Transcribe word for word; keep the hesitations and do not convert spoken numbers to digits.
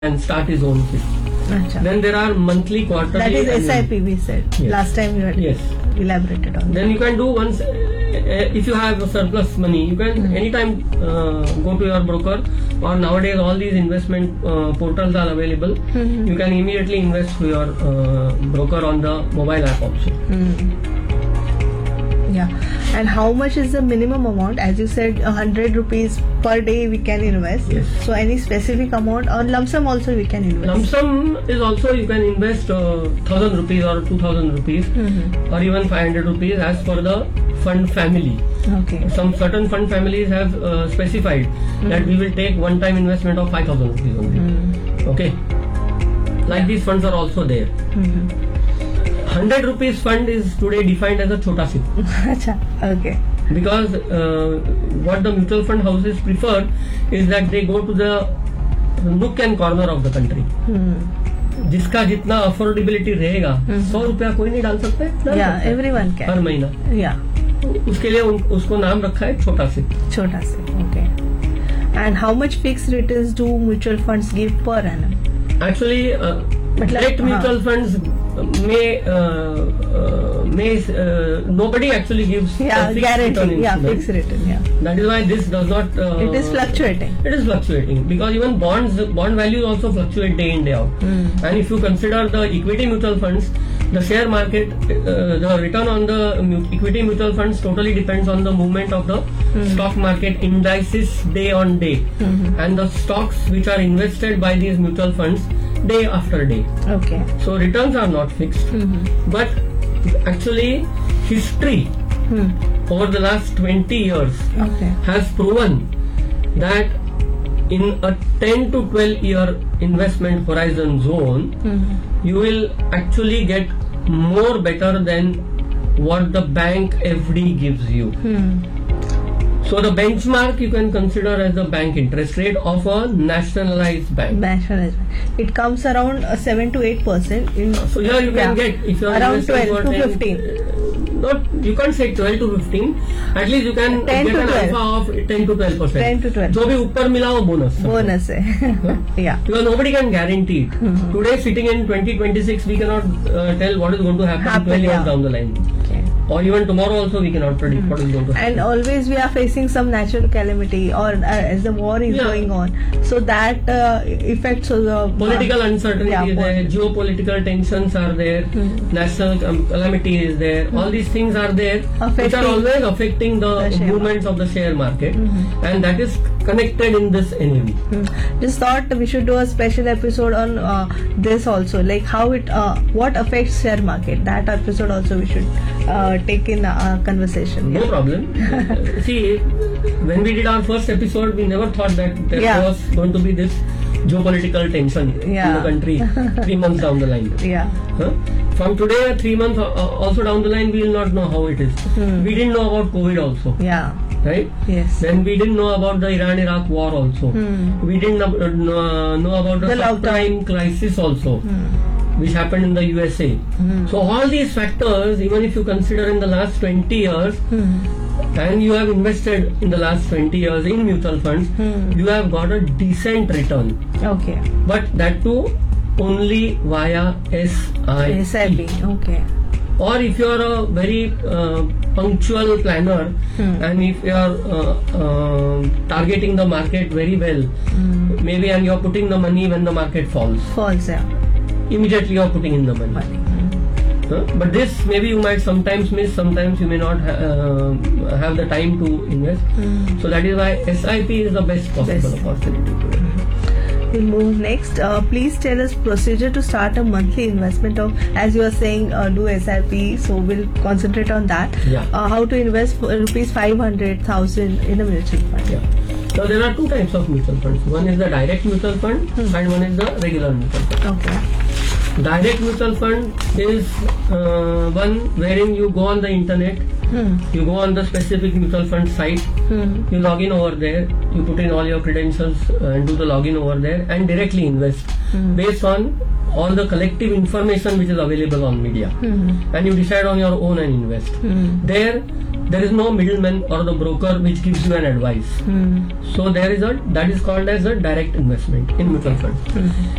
and start his own thing. Achha. Then there are monthly, quarterly. That is S I P we said. Yes. Last time you had Yes. elaborated on Then that. you can do once, uh, if you have a surplus money, you can Mm. anytime uh, go to your broker, or nowadays all these investment uh, portals are available. Mhm. You can immediately invest through your uh, broker on the mobile app also. Mm. Yeah. And how much is the minimum amount? As you said, one hundred rupees per day we can invest. Yes. So any specific amount or lump sum also we can invest? Lump sum is also you can invest uh, one thousand rupees or two thousand rupees Mhm. or even five hundred rupees as per the fund family. Okay. Some certain fund families have uh, specified that we will take one time investment of five thousand rupees only. Mm. Okay. Like these funds are also there. Mhm. one hundred rupees fund is today defined as a chota sip Achha. Okay. because uh, what the mutual fund houses prefer is that they go to the nook and corner of the country. Hmm. जिसका जितना affordability रहेगा सौ रुपया कोई नहीं डाल सकता है, डाल Yeah, सकता है everyone हर can. महीना. Yeah. उसके लिए उन, उसको नाम रखा है छोटा SIP. Chota se. Okay. And how much fixed returns do mutual funds give per annum? Actually direct mutual funds में में nobody actually gives a Yeah, fixed return guarantee. Yeah, instrument. fixed return. Yeah. That is why this does not. Uh, It is fluctuating. It is fluctuating because even bonds, bond values also fluctuate day in day out. Mm. And if you consider the equity mutual funds, the share market, uh, the return on the mu- equity mutual funds totally depends on the movement of the stock market indices day on day, Mhm. and the stocks which are invested by these mutual funds day after day. Okay. So returns are not fixed, Mhm. but actually history Hmm. over the last twenty years Okay. has proven that in a ten to twelve year investment horizon zone, Mhm. you will actually get more better than what the bank F D gives you. Hmm. So the benchmark you can consider as the bank interest rate of a nationalized bank. Nationalized. It comes around uh, seven to eight percent. In So here you can yeah. get if you are around investing twelve for to ten, fifteen. uh, Not you can't say twelve to fifteen. At least you can ten get to an twelve. alpha of ten to twelve percent. ten to twelve. जो भी ऊपर मिला वो bonus. Bonus है. Yeah. Because nobody can guarantee it. Mhm. Today, sitting in twenty twenty-six, we cannot uh, tell what is going to happen, Happen, twelve years yeah. down the line. Okay. Or even tomorrow also, we cannot predict what is going to happen. And always we are facing some natural calamity or uh, as the war is Yeah. going on. So that uh, affects the Political uncertainty yeah, is there, pol- geopolitical tensions are there, Mhm. national um, calamity is there. All these things are there, which are Affecting always affecting the, the share movements of the share market, Mhm. and that is connected in this N A V. Hmm. Just thought we should do a special episode on uh, this also, like how it, uh, what affects share market. That episode also we should uh, take in a conversation. No Yeah. problem. Uh, See, when we did our first episode, we never thought that there Yeah. was going to be this geopolitical tension in Yeah. the country three months down the line. Yeah. Huh? From today, three months uh, uh, also down the line, we will not know how it is. Hmm. We didn't know about COVID also, Yeah. right? Yes. Then we didn't know about the Iran-Iraq war also. Hmm. We didn't know, uh, know know about the, The lockdown. subprime crisis also, Hmm. which happened in the U S A. Hmm. So all these factors, even if you consider in the last twenty years, Hmm. and you have invested in the last twenty years in mutual funds, Hmm. you have got a decent return. Okay. But that too only via S I P. S I P. Okay. Or if you are a very uh, punctual planner, Hmm. and if you are uh, uh, targeting the market very well, Hmm. maybe, and you are putting the money when the market falls, False. Yeah. immediately you are putting in the money. Money. Hmm. Huh? But this maybe you might sometimes miss, sometimes you may not ha- uh, have the time to invest. Hmm. So that is why S I P is the best possible Best. opportunity today. We'll move next. Uh, please tell us procedure to start a monthly investment of, as you are saying, uh, do S I P. So we'll concentrate on that. Yeah. Uh, how to invest for rupees five hundred thousand in a mutual fund. Yeah. So there are two types of mutual funds. One is the direct mutual fund, Hmm. and one is the regular mutual fund. Okay. Direct mutual fund is uh, one wherein you go on the internet, Hmm. you go on the specific mutual fund site, Hmm. you log in over there, you put in all your credentials uh, and do the login over there and directly invest Hmm. based on all the collective information which is available on media, Hmm. and you decide on your own and invest. Hmm. There there is no middleman or the broker which gives you an advice. Hmm. So there is a, that is called as a direct investment in mutual fund. Hmm.